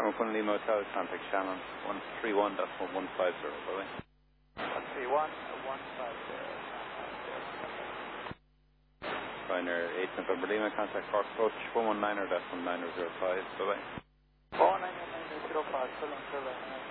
Shamrock 1 Lima Hotel, contact Shannon 131.150, bye-bye. 131.150. Ryanair 8 November Lima, contact Cork Approach 119er.1905, bye-bye. 11905,